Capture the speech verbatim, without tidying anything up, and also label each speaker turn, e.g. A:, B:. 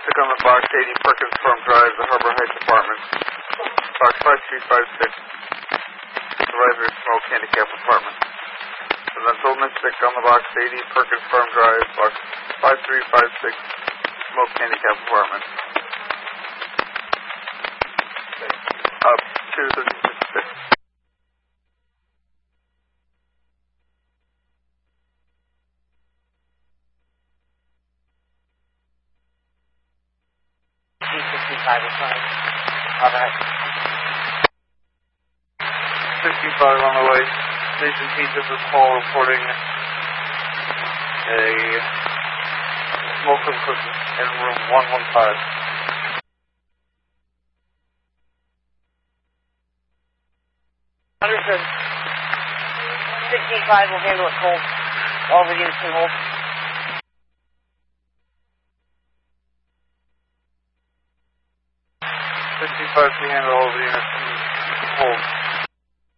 A: Mystic on the box eighty Perkins Farm Drive, the Harbor Heights Apartment. Box five three five six. Supervisor Smoke Handicap Apartment. Central Mystic on the box eighty Perkins Farm Drive, box five three five six, Smoke Handicap Apartment. Up to thirteen fifty-six.
B: sixty-five is fine. All right.
A: sixty-five on the way. Station T, this is Paul reporting a smoke in room one one five.
B: Understood. sixty-five will handle it cold. All the units can hold.
A: sixty-five can handle all the units can hold.